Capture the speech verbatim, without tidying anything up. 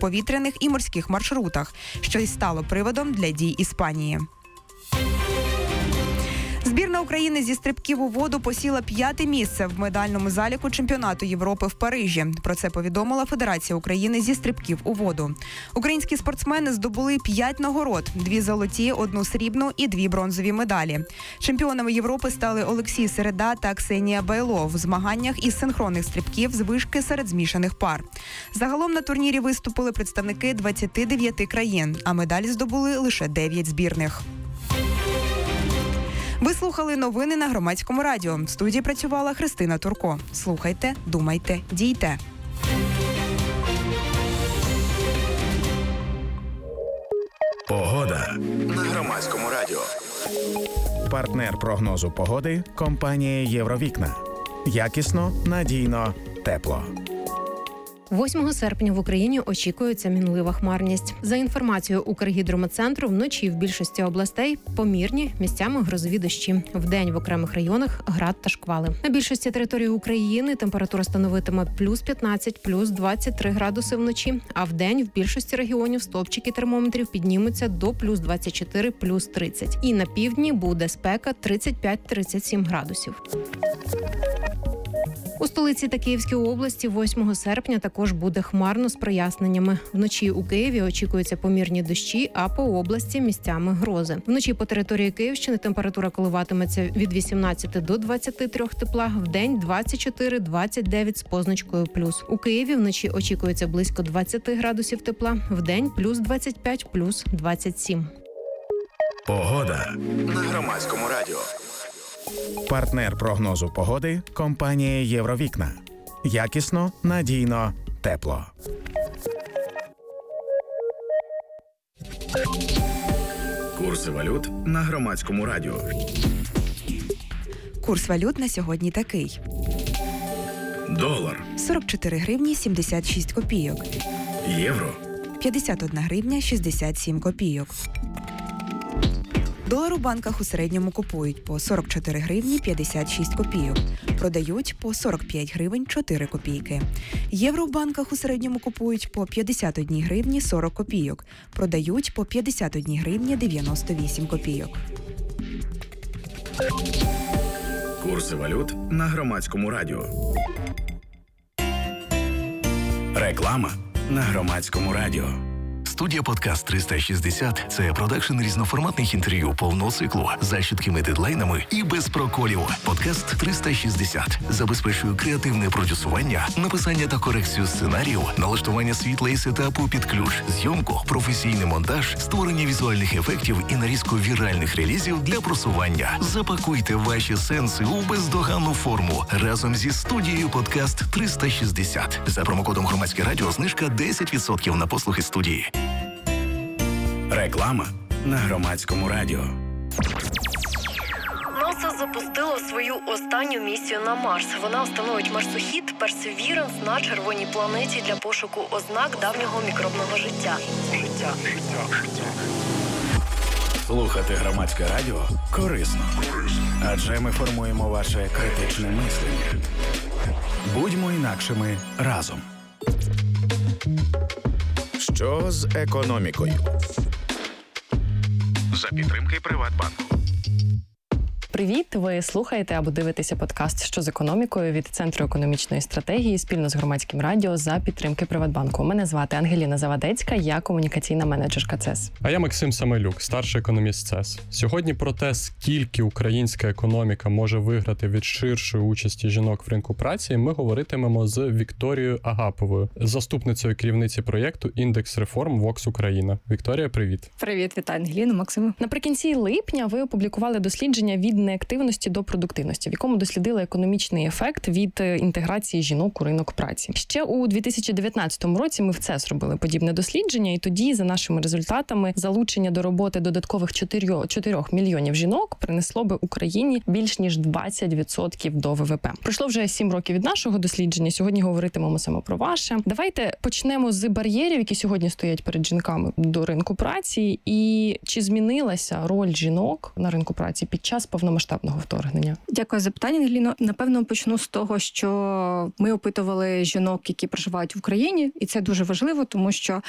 повітряних і морських маршрутах, що й стало приводом для дій Іспанії. Збірна України зі стрибків у воду посіла п'яте місце в медальному заліку чемпіонату Європи в Парижі. Про це повідомила Федерація України зі стрибків у воду. Українські спортсмени здобули п'ять нагород – дві золоті, одну срібну і дві бронзові медалі. Чемпіонами Європи стали Олексій Середа та Ксенія Байло в змаганнях із синхронних стрибків з вишки серед змішаних пар. Загалом на турнірі виступили представники двадцяти дев'яти країн, а медалі здобули лише дев'ять збірних. Ви слухали новини на Громадському радіо. В студії працювала Христина Турко. Слухайте, думайте, дійте. Погода на Громадському радіо. Партнер прогнозу погоди – компанія «Євровікна». Якісно, надійно, тепло. восьмого серпня в Україні очікується мінлива хмарність. За інформацією Укргідрометцентру, вночі в більшості областей помірні, місцями грозові дощі. Вдень в окремих районах град та шквали. На більшості території України температура становитиме плюс п'ятнадцять, плюс двадцять три градуси вночі, а вдень в більшості регіонів стовпчики термометрів піднімуться до плюс двадцять чотири, плюс тридцять. І на півдні буде спека тридцять п'ять - тридцять сім градусів. У столиці та Київській області восьмого серпня також буде хмарно з проясненнями. Вночі у Києві очікуються помірні дощі, а по області місцями грози. Вночі по території Київщини температура коливатиметься від вісімнадцяти до двадцяти трьох тепла, вдень двадцять чотири - двадцять дев'ять з позначкою плюс. У Києві вночі очікується близько двадцяти градусів тепла, вдень плюс двадцять п'ять, плюс двадцять сім. Погода на Громадському радіо. Партнер прогнозу погоди – компанія «Євровікна». Якісно, надійно, тепло. Курси валют на Громадському радіо. Курс валют на сьогодні такий. Долар. сорок чотири гривні сімдесят шість копійок. Євро. п'ятдесят одна гривня шістдесят сім копійок. Долар у банках у середньому купують по сорок чотири гривні п'ятдесят шість копійок, продають по сорок п'ять гривень чотири копійки. Євро в банках у середньому купують по п'ятдесят одна гривні сорок копійок, продають по п'ятдесят одна гривня дев'яносто вісім копійок. Курси валют на Громадському радіо. Реклама на Громадському радіо. Студія «Подкаст триста шістдесят» – це продакшн різноформатних інтерв'ю повного циклу за чіткими дедлайнами і без проколів. «Подкаст триста шістдесят» забезпечує креативне продюсування, написання та корекцію сценарію, налаштування світла і сетапу під ключ, зйомку, професійний монтаж, створення візуальних ефектів і нарізку віральних релізів для просування. Запакуйте ваші сенси у бездоганну форму разом зі студією «Подкаст триста шістдесят». За промокодом «Громадське радіо» знижка десять відсотків на послуги студії. Реклама на Громадському радіо. НАСА запустило свою останню місію на Марс. Вона встановить марсохід Perseverance на червоній планеті для пошуку ознак давнього мікробного життя. Життя, життя, життя. Слухати Громадське радіо корисно. Адже ми формуємо ваше критичне мислення. Будьмо інакшими разом. Що з економікою? За підтримки Приватбанку. Привіт! Ви слухаєте або дивитеся подкаст «Що з економікою» від Центру економічної стратегії спільно з Громадським радіо за підтримки Приватбанку. Мене звати Ангеліна Завадецька, я комунікаційна менеджерка ЦЕС. А я Максим Самойлюк, старший економіст ЦЕС. Сьогодні про те, скільки українська економіка може виграти від ширшої участі жінок в ринку праці, ми говоритимемо з Вікторією Агаповою, заступницею керівниці проєкту «Індекс реформ ВОКС Україна». Вікторія, привіт. Привіт, вітаю, Ангеліна, Максиме. Наприкінці липня ви опублікували дослідження від неактивності до продуктивності, в якому дослідили економічний ефект від інтеграції жінок у ринок праці. Ще у дві тисячі дев'ятнадцятому році ми в ЦЕС робили подібне дослідження, і тоді, за нашими результатами, залучення до роботи додаткових чотирьох мільйонів жінок принесло би Україні більш ніж двадцять відсотків до ВВП. Пройшло вже сім років від нашого дослідження, сьогодні говоритимемо саме про ваше. Давайте почнемо з бар'єрів, які сьогодні стоять перед жінками до ринку праці, і чи змінилася роль жінок на ринку праці під час повномасштабного вторгнення? Дякую за питання, Ангеліно. Напевно, почну з того, що ми опитували жінок, які проживають в Україні, і це дуже важливо, тому що